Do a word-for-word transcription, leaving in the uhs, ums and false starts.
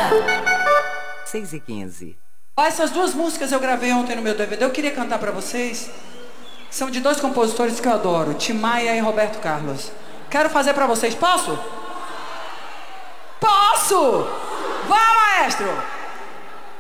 seis e quinze. Ó, essas duas músicas eu gravei ontem no meu D V D. Eu queria cantar pra vocês. São de dois compositores que eu adoro, Tim Maia e Roberto Carlos. Quero fazer pra vocês. Posso? Posso! Vá, maestro!